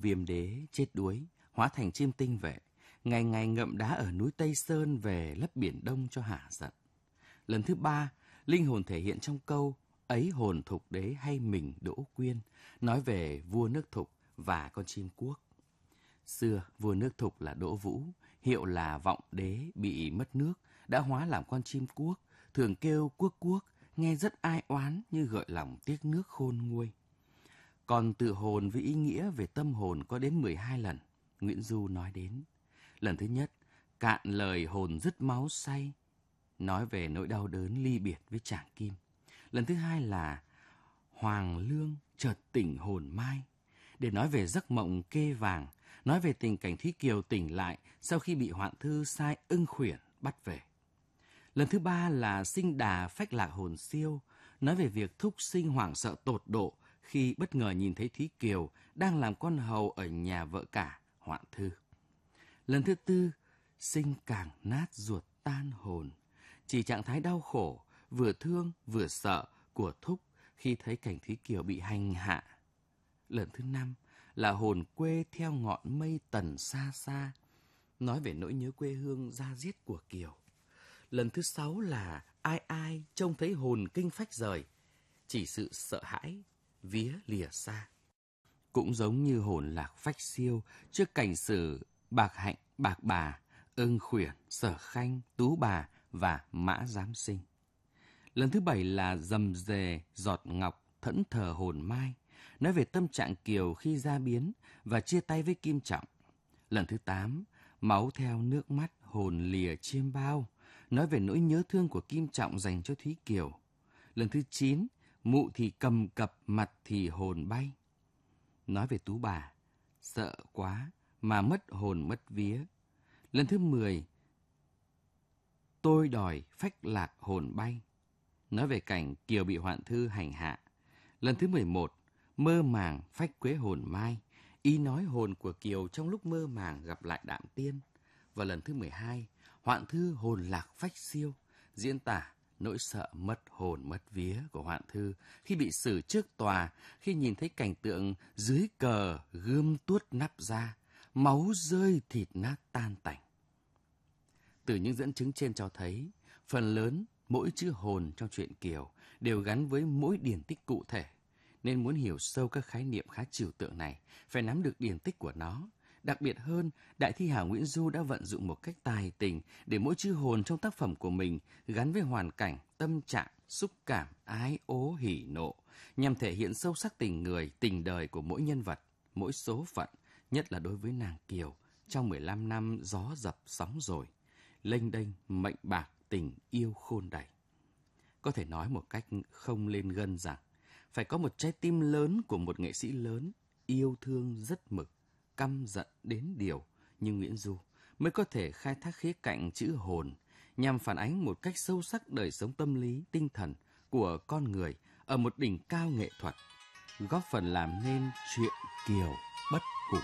Viêm Đế chết đuối, hóa thành chim tinh vệ, ngày ngày ngậm đá ở núi Tây Sơn về lấp biển Đông cho hả giận. Lần thứ 3, linh hồn thể hiện trong câu ấy hồn Thục Đế hay mình Đỗ Quyên, nói về vua nước Thục và con chim cuốc. Xưa, vua nước Thục là Đỗ Vũ, hiệu là Vọng Đế bị mất nước, đã hóa làm con chim cuốc, thường kêu cuốc cuốc, nghe rất ai oán như gợi lòng tiếc nước khôn nguôi. Còn tự hồn với ý nghĩa về tâm hồn có đến 12 lần, Nguyễn Du nói đến. Lần thứ nhất, cạn lời hồn dứt máu say, nói về nỗi đau đớn ly biệt với chàng Kim. Lần thứ hai là Hoàng Lương chợt tỉnh hồn mai, để nói về giấc mộng kê vàng, nói về tình cảnh Thúy Kiều tỉnh lại sau khi bị Hoạn Thư sai Ưng Khuyển bắt về. Lần thứ ba là Sinh Đà phách lạc hồn siêu, nói về việc Thúc Sinh hoảng sợ tột độ khi bất ngờ nhìn thấy Thúy Kiều đang làm con hầu ở nhà vợ cả Hoạn Thư. Lần thứ tư, Sinh càng nát ruột tan hồn, chỉ trạng thái đau khổ, vừa thương vừa sợ của Thúc khi thấy cảnh Thúy Kiều bị hành hạ. Lần thứ 5 là hồn quê theo ngọn mây tần xa xa, nói về nỗi nhớ quê hương da diết của Kiều. Lần thứ 6 là ai ai trông thấy hồn kinh phách rời, chỉ sự sợ hãi vía lìa xa. Cũng giống như hồn lạc phách siêu trước cảnh sử Bạc Hạnh, Bạc Bà, Ưng Khuyển, Sở Khanh, Tú Bà và Mã Giám Sinh. Lần thứ 7 là Dầm Dề, Giọt Ngọc, Thẫn Thờ Hồn Mai, nói về tâm trạng Kiều khi ra biến và chia tay với Kim Trọng. Lần thứ 8, Máu theo nước mắt, hồn lìa chiêm bao, nói về nỗi nhớ thương của Kim Trọng dành cho Thúy Kiều. Lần thứ 9, Mụ thì cầm cập, mặt thì hồn bay, nói về Tú Bà, sợ quá mà mất hồn mất vía. Lần thứ 10, Tôi đòi phách lạc hồn bay, nói về cảnh Kiều bị Hoạn Thư hành hạ. Lần thứ 11, Mơ màng phách quế hồn mai, ý nói hồn của Kiều trong lúc mơ màng gặp lại Đạm Tiên. Và lần thứ 12, Hoạn Thư hồn lạc phách siêu, diễn tả nỗi sợ mất hồn mất vía của Hoạn Thư khi bị xử trước tòa, khi nhìn thấy cảnh tượng dưới cờ gươm tuốt nắp ra, máu rơi thịt nát tan tành. Từ những dẫn chứng trên cho thấy, phần lớn mỗi chữ hồn trong truyện Kiều đều gắn với mỗi điển tích cụ thể, nên muốn hiểu sâu các khái niệm khá trừu tượng này, phải nắm được điển tích của nó. Đặc biệt hơn, đại thi hảo Nguyễn Du đã vận dụng một cách tài tình để mỗi chữ hồn trong tác phẩm của mình gắn với hoàn cảnh, tâm trạng, xúc cảm, ái ố, hỉ nộ, nhằm thể hiện sâu sắc tình người, tình đời của mỗi nhân vật, mỗi số phận, nhất là đối với nàng Kiều, trong 15 năm gió dập sóng dồi, lênh đênh, mệnh bạc, tình yêu khôn đầy. Có thể nói một cách không lên gân rằng, phải có một trái tim lớn của một nghệ sĩ lớn, yêu thương rất mực, căm giận đến điều như Nguyễn Du, mới có thể khai thác khía cạnh chữ hồn, nhằm phản ánh một cách sâu sắc đời sống tâm lý, tinh thần của con người ở một đỉnh cao nghệ thuật, góp phần làm nên truyện Kiều bất